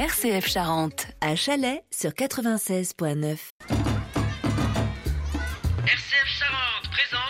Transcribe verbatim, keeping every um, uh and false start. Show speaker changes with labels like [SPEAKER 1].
[SPEAKER 1] R C F Charente.
[SPEAKER 2] À Chalais sur quatre-vingt-seize neuf.
[SPEAKER 3] R C F Charente présente